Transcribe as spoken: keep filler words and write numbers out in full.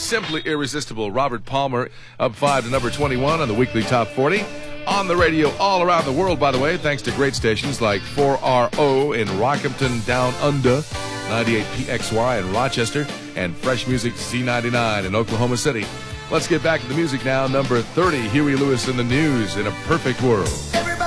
Simply Irresistible. Robert Palmer up five to number twenty-one on the weekly Top forty. On the radio all around the world, by the way, thanks to great stations like four R O in Rockhampton Down Under, ninety-eight P X Y in Rochester, and Fresh Music C ninety-nine in Oklahoma City. Let's get back to the music now. Number thirty, Huey Lewis and the News, In a Perfect World.